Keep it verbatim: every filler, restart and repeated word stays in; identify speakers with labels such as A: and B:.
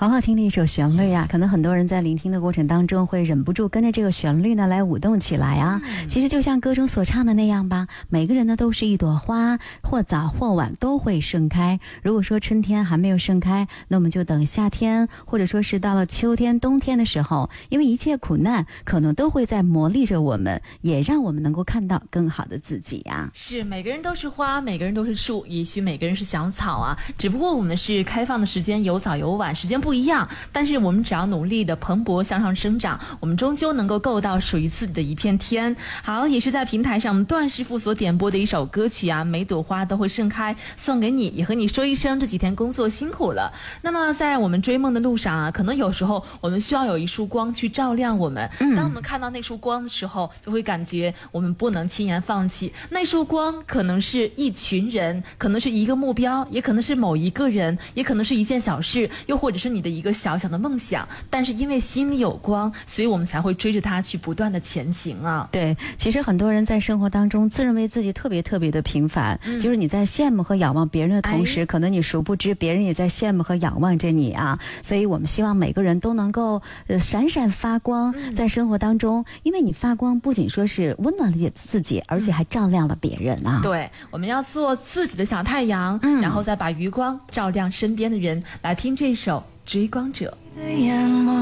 A: 好好听的一首旋律啊，可能很多人在聆听的过程当中会忍不住跟着这个旋律呢来舞动起来啊。嗯、其实就像歌中所唱的那样吧，每个人呢都是一朵花，或早或晚都会盛开。如果说春天还没有盛开，那我们就等夏天，或者说是到了秋天、冬天的时候，因为一切苦难可能都会在磨砺着我们，也让我们能够看到更好的自己啊。
B: 是，每个人都是花，每个人都是树，也许每个人是小草啊，只不过我们是开放的时间有早有晚，时间不一样，但是我们只要努力的蓬勃向上生长，我们终究能够够到属于自己的一片天。好，也是在平台上段师傅所点播的一首歌曲啊，每朵花都会盛开，送给你，也和你说一声这几天工作辛苦了。那么在我们追梦的路上啊，可能有时候我们需要有一束光去照亮我们、嗯、当我们看到那束光的时候，就会感觉我们不能轻言放弃。那束光可能是一群人，可能是一个目标，也可能是某一个人，也可能是一件小事，又或者是你的一个小小的梦想，但是因为心里有光，所以我们才会追着它去不断的前行啊。
A: 对，其实很多人在生活当中自认为自己特别特别的平凡、嗯、就是你在羡慕和仰望别人的同时、哎、可能你殊不知别人也在羡慕和仰望着你啊。所以我们希望每个人都能够呃闪闪发光，在生活当中、嗯、因为你发光不仅说是温暖了自己，而且还照亮了别人啊。
B: 对，我们要做自己的小太阳、嗯、然后再把余光照亮身边的人。来听这首《追光者》。